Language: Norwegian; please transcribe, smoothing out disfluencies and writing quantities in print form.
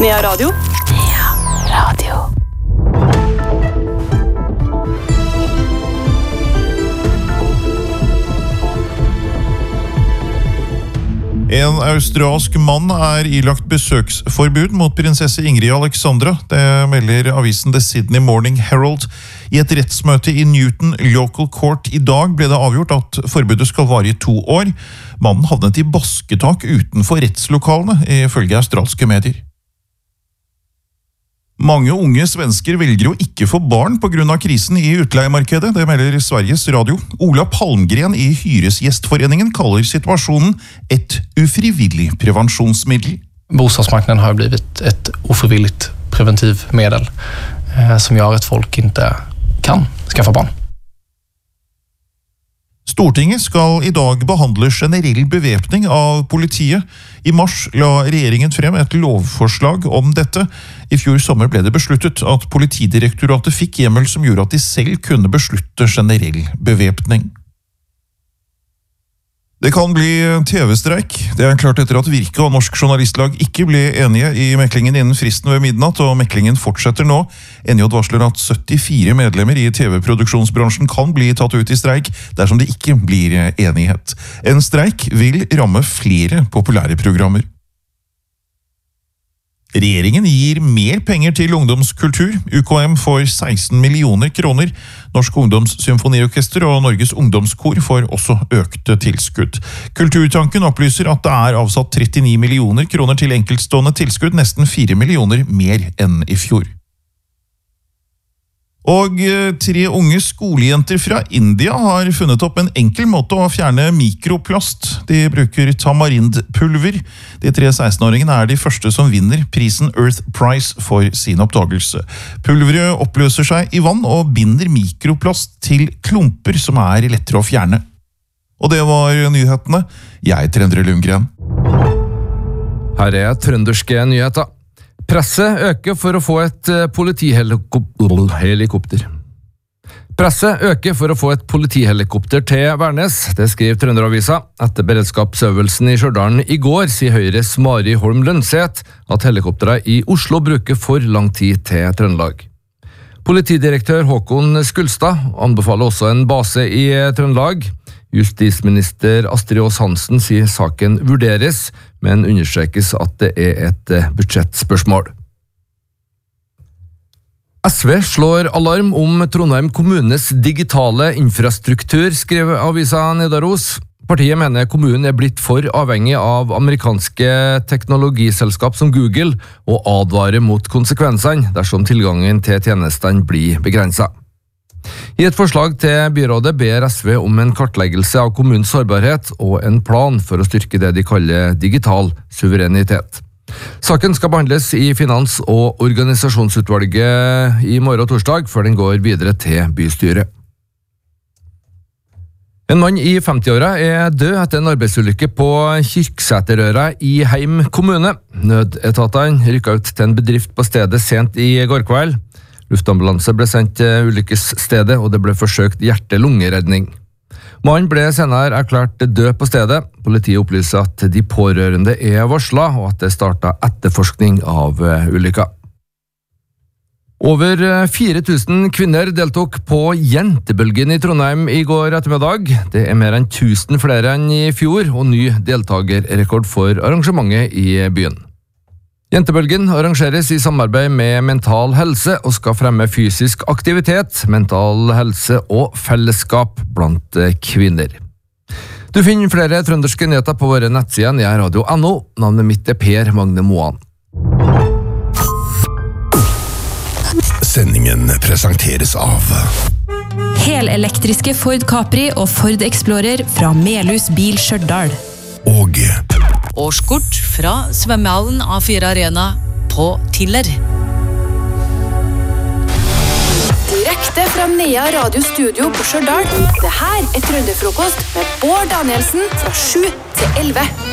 Nea Radio. Nea Radio. En australsk mann ilagt besøksforbud mot prinsesse Ingrid Alexandra. Det melder avisen The Sydney Morning Herald. I et rettsmøte i Newton Local Court i dag ble det avgjort at forbudet skal vare i 2 år. Mannen havnet i basketak utenfor rettslokalene, ifølge australske medier. Mange unge svensker velger å ikke få barn på grunn av krisen i utleiemarkedet, det melder Sveriges Radio. Ola Palmgren i Hyresgästforeningen kaller situasjonen et ufrivillig prevensjonsmiddel. Bostadsmarknaden har blivit ett ofrivilligt preventivmedel som gör att folk inte kan skaffa barn. Stortinget skal i dag behandle generell bevæpning av politiet. I mars la regjeringen frem et lovforslag om dette. I fjor sommer ble det besluttet at Politidirektoratet fikk hjemmel som gjorde at de selv kunne beslutte generell bevæpning. Det kan bli TV-streik. Det klart etter at Virke og Norsk Journalistlag ikke ble enige i meklingen innen fristen ved midnatt, og meklingen fortsetter nå. NJ varsler at 74 medlemmer i TV-produksjonsbransjen kan bli tatt ut i streik dersom det ikke blir enighet. En streik vil ramme flere populære programmer. Regjeringen gir mer penger til ungdomskultur. UKM får 16 millioner kroner. Norsk Ungdomssymfoniorkester og Norges Ungdomskor får også økte tilskudd. Kulturtanken opplyser at det avsatt 39 millioner kroner til enkeltstående tilskudd, nesten 4 millioner mer enn i fjor. Og 3 unge skolejenter fra India har funnet opp en enkel måte å fjerne mikroplast. De bruker tamarindpulver. De 3 16-åringene de første som vinner prisen Earth Prize for sin oppdagelse. Pulveret oppløser seg i vann og binder mikroplast til klumper som lettere å fjerne. Og det var nyhetene. Jeg heter Endre Lundgren. Her trønderske nyheter. Presset øker for å få et politihelikopter. Presset øker for å få et politihelikopter til Værnes, det skriver Trønderavisa. Etter beredskapsøvelsen i Stjørdalen i går, sier Høyres Mari Holm Lønseth at helikopterne i Oslo bruker for lang tid til Trøndelag. Politidirektør Håkon Skulstad anbefaler også en base i Trøndelag. Justisminister Astrid Aas Hansen sier saken vurderes, men understrekes at det et budsjettspørsmål. SV slår alarm om Trondheim kommunes digitale infrastruktur, skriver avisa Nidaros. Partiet mener kommunen blitt for avhengig av amerikanske teknologiselskap som Google, og advarer mot konsekvensene dersom tilgangen til tjenestene blir begrenset. I et forslag til byrådet ber SV om en kartleggelse av kommunens sårbarhet og en plan for å styrke det de kaller digital suverenitet. Saken skal behandles i Finans- og organisasjonsutvalget i morgen torsdag, før den går videre til bystyret. En mann i 50-åra død etter en arbeidsulykke på Kyrksæterøra i Heim kommune. Nødetatene rykket ut til en bedrift på stedet sent i går kveld. Luftambulanse ble sendt til ulykkesstedet, og det ble forsøkt hjerte-lungeredning. Mannen ble senere erklært død på stedet. Politiet opplyser at de pårørende varslet, og at det startet etterforskning av ulykka. Over 4000 kvinner deltok på Jentebølgen i Trondheim i går ettermiddag. Det mer enn 1000 flere enn i fjor, og ny deltagerrekord for arrangementet i byen. Jentebølgen arrangeres i samarbeid med Mental Helse og skal fremme fysisk aktivitet, mental helse og fellesskap blant kvinner. Du finner flere trønderske nyheter på våre nettsider nearadio.no. Navnet mitt Per Magne Moan. Sendingen presenteres av helelektriske Ford Capri og Ford Explorer fra Melhus Bil Stjørdal. Og årskort fra svømmehallen A4 Arena på Tiller. Direkte fra Nea Radio Studio på Stjørdal. Det her Trønderfrokost med Bård Danielsen fra 7 til 11.